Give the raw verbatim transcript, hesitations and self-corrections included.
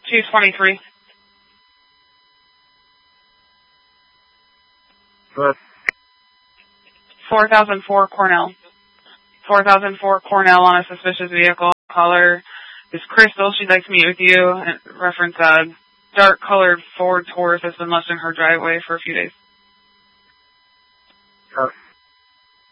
two twenty-three. Good. four thousand four Cornell. four thousand four Cornell on a suspicious vehicle. Caller is Crystal. She'd like to meet with you. And reference a dark colored Ford Taurus that's been left in her driveway for a few days. Good.